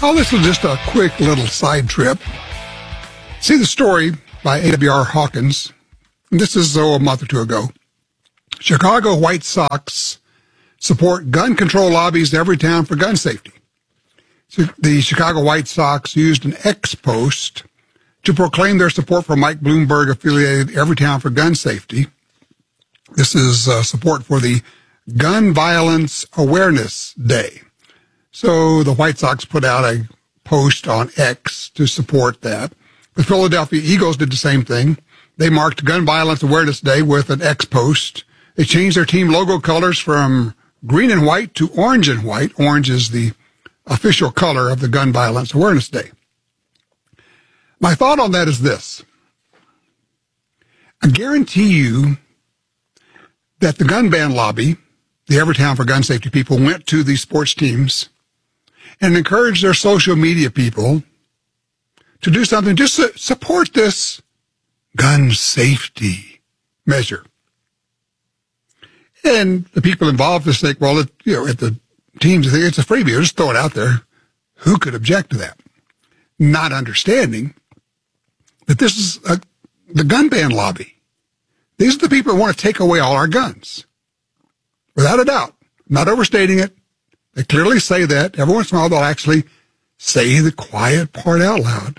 Oh, this was just a quick little side trip. See the story by A.W.R. Hawkins. This is a month or two ago. Chicago White Sox support gun control lobbies in every town for gun safety. So the Chicago White Sox used an X post to proclaim their support for Mike Bloomberg-affiliated Everytown for Gun Safety. This is support for the Gun Violence Awareness Day. So the White Sox put out a post on X to support that. The Philadelphia Eagles did the same thing. They marked Gun Violence Awareness Day with an X post. They changed their team logo colors from green and white to orange and white. Orange is the official color of the Gun Violence Awareness Day. My thought on that is this. I guarantee you that the gun ban lobby, the Everytown for Gun Safety people, went to these sports teams and encouraged their social media people to do something, just to support this gun safety measure. And the people involved just think, well, at the teams, they think it's a freebie. Just throw it out there. Who could object to that? Not understanding that this is the gun ban lobby. These are the people that want to take away all our guns. Without a doubt. Not overstating it. They clearly say that. Every once in a while, they'll actually say the quiet part out loud.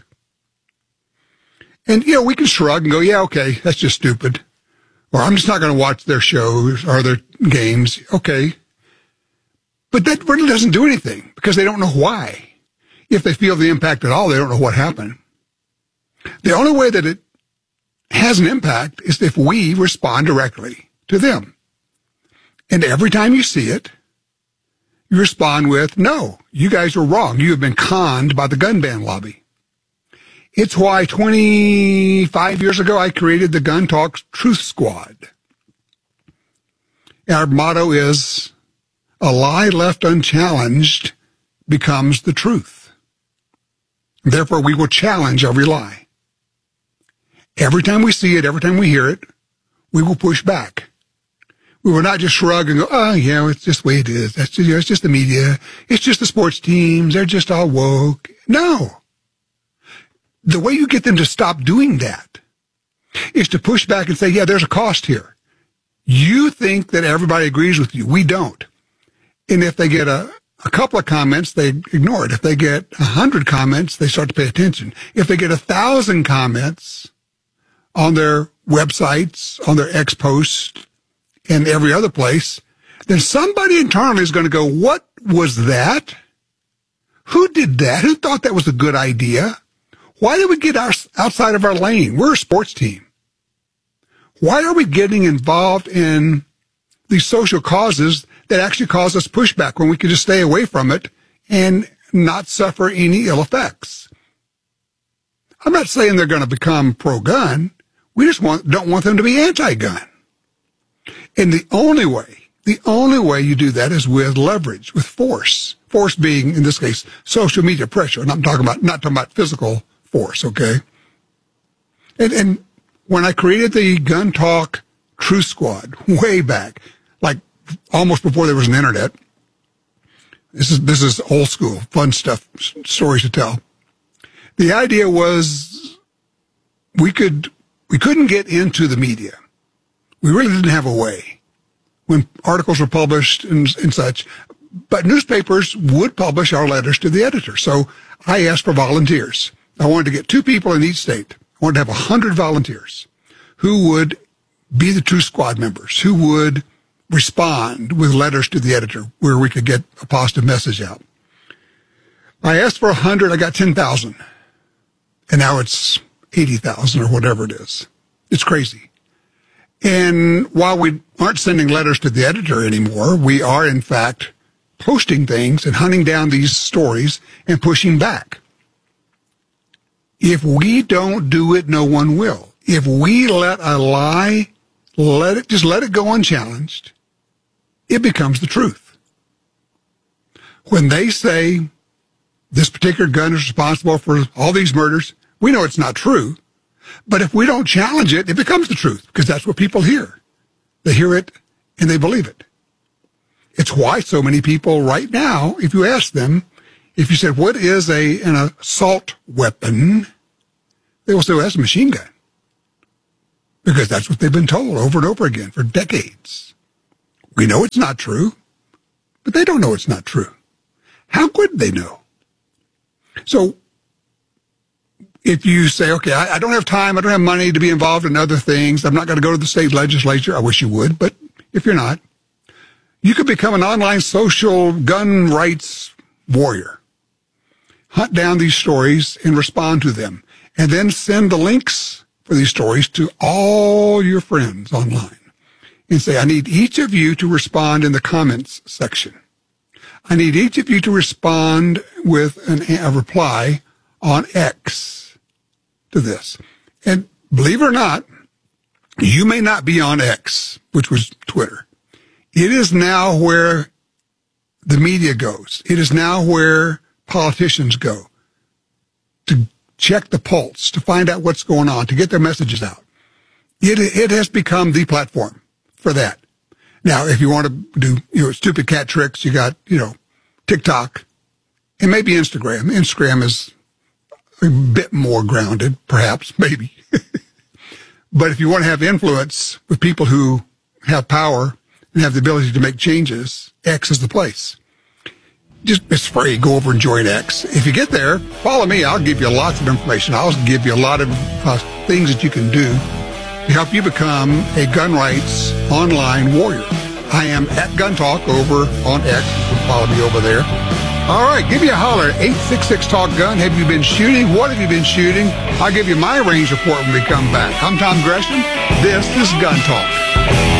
And, we can shrug and go, yeah, okay, that's just stupid. Or I'm just not going to watch their shows or their games. Okay. But that really doesn't do anything because they don't know why. If they feel the impact at all, they don't know what happened. The only way that it has an impact is if we respond directly to them. And every time you see it, you respond with, no, you guys are wrong. You have been conned by the gun ban lobby. It's why 25 years ago I created the Gun Talk Truth Squad. Our motto is, a lie left unchallenged becomes the truth. Therefore, we will challenge every lie. Every time we see it, every time we hear it, we will push back. We will not just shrug and go, oh, yeah, it's just the way it is. It's just the media. It's just the sports teams. They're just all woke. No. The way you get them to stop doing that is to push back and say, yeah, there's a cost here. You think that everybody agrees with you. We don't. And if they get a couple of comments, they ignore it. If they get 100 comments, they start to pay attention. If they get 1,000 comments on their websites, on their X posts, and every other place, then somebody internally is going to go, what was that? Who did that? Who thought that was a good idea? Why did we get outside of our lane? We're a sports team. Why are we getting involved in these social causes that actually cause us pushback when we could just stay away from it and not suffer any ill effects? I'm not saying they're going to become pro-gun. We just don't want them to be anti-gun. And the only way you do that is with leverage, with force. Force being, in this case, social media pressure. And I'm not talking about physical force, okay? And when I created the Gun Talk Truth Squad way back, like almost before there was an internet, this is old school, fun stuff, stories to tell. The idea was we couldn't get into the media. We really didn't have a way when articles were published and such, but newspapers would publish our letters to the editor. So I asked for volunteers. I wanted to get 2 people in each state. I wanted to have 100 volunteers who would be the Truth Squad members, who would respond with letters to the editor where we could get a positive message out. I asked for 100. I got 10,000. And now it's 80,000 or whatever it is. It's crazy. And while we aren't sending letters to the editor anymore, we are, in fact, posting things and hunting down these stories and pushing back. If we don't do it, no one will. If we let a lie, let it go unchallenged, it becomes the truth. When they say this particular gun is responsible for all these murders, we know it's not true. But if we don't challenge it, it becomes the truth because that's what people hear. They hear it and they believe it. It's why so many people right now, if you ask them, If you said, what is an assault weapon? They will say, well, that's a machine gun. Because that's what they've been told over and over again for decades. We know it's not true, but they don't know it's not true. How could they know? So if you say, okay, I don't have time, I don't have money to be involved in other things, I'm not going to go to the state legislature, I wish you would, but if you're not, you could become an online social gun rights warrior. Hunt down these stories and respond to them, and then send the links for these stories to all your friends online and say, I need each of you to respond in the comments section. I need each of you to respond with a reply on X to this. And believe it or not, you may not be on X, which was Twitter. It is now where the media goes. It is now where politicians go to check the pulse, to find out what's going on, to get their messages out. It has become the platform for that. Now, if you want to do, stupid cat tricks, you got, TikTok and maybe Instagram. Instagram is a bit more grounded, perhaps, maybe. But if you want to have influence with people who have power and have the ability to make changes, X is the place. It's free. Go over and join X. If you get there, follow me. I'll give you lots of information. I'll give you a lot of things that you can do to help you become a gun rights online warrior. I am at Gun Talk over on X. You can follow me over there. All right, give me a holler. 866-TALK-GUN. Have you been shooting? What have you been shooting? I'll give you my range report when we come back. I'm Tom Gresham. This is Gun Talk.